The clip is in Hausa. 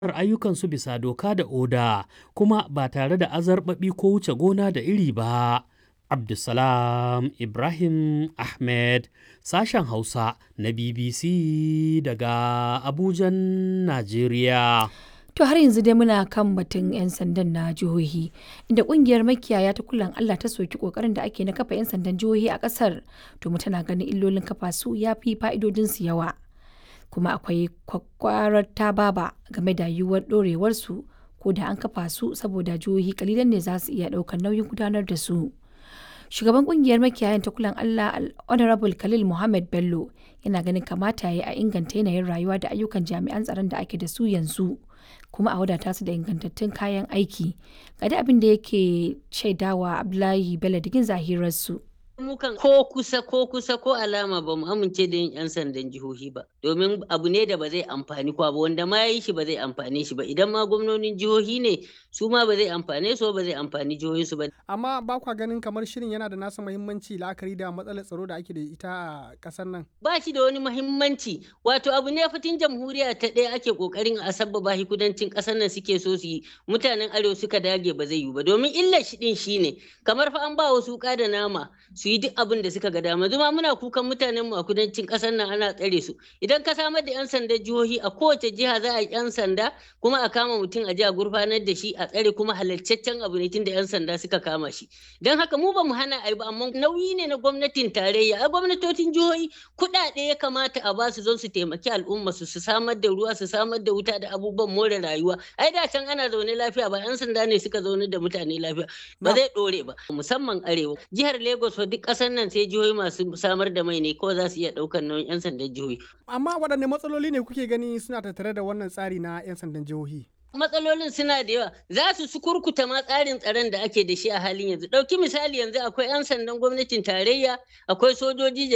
ayyukansu bisa doka da oda kuma ba tare da azarbaɓi ko wuce gona da iri ba. Abdulsalam Ibrahim Ahmed, sashen Hausa na BBC daga Abujan, Najeriya. To har yanzu dai muna kan batun 'yan sandan na jihohi, inda kungiyar makiyaya ta Kulan Allah ta soki kokarin da ake na kafa 'yan sandan jihohi a kasar, domin tana ganin illolin kafa su ya fi fa'idodinsu yawa. Kuma akwai kwakwarar tababa game da yiwuwar ɗorewarsu ko da an kafa su, saboda jihohi kalilan ne za su iya ɗaukar nauyin gudanar da su. Shugaban kungiyar makiyayan ta Kulan Allah Honorable Khalil Muhammad Bello yana ganin kamata ya yi a inganta yanayin rayuwa da ayyukan jami'an tsaron da ake da su yanzu, kuma a wadata su da ingantattun kayan aiki. Ga dai abin da yake shaidawa Abdullahi Bello digin zahirarsu. Mukan ko kusa ko alama ba mu amince da yin 'yan sandan jihohi ba, domin abu ne da ba zai amfani kwa ba, wanda ma yi shi ba zai amfane shi ba. Idan ma gwamnonin jihohi ne, su ma ba zai amfane su ba zai amfani jihohinsu ba. Amma ba kwa ganin kamar shirin yana da nasa muhimmanci la'akari da matsalar tsaro da ake da ita a ƙasar nan? Ba shi da wani muhimmanci, wato abu ne fatin jamhuriya ta ɗaya ake ƙoƙarin a sabbaba shi kudancin ƙasar nan suke so su yi, mutanen arewa suka dage ba zai yiwu ba, domin illar shi ɗin shine kamar fa an ba wasu wuƙa da nama su yi duk abin da suka ga dama. Zuma muna kukan mutanen mu a kudancin ƙasar nan ana tsare su. Idan ka samar da 'yan sandan jihohi, a kowace jiha za a yi 'yan sanda, kuma a kama mutum a ji a gurfanar da shi a tsare, kuma halarcaccen abu ne tun da 'yan sanda suka kama shi. Don haka mu ba mu hana a yi ba, amma nauyi ne na gwamnatin tarayya. A gwamnatocin jihohi kuɗaɗe ya kamata a ba su don su taimaki al'umma su samar da ruwa, su samar da wuta da abubuwan more rayuwa. Ai da can ana zaune lafiya ba 'yan sanda ne suka zaune da mutane lafiya, ba zai ɗore ba. Musamman arewa, jihar Lagos fa duk ƙasar nan sai jihohi masu samar da mai ne ko za su iya ɗaukar nauyin 'yan sandan jihohi. Amma waɗanne matsaloli ne kuke gani suna tattare da wannan tsari na 'yan sandan jihohi? Matsalolin suna da yawa, za su kurkuta ma tsarin tsaron da ake da shi a halin yanzu. Ɗauki misali, yanzu akwai 'yan sandan gwamnatin tarayya, akwai sojoji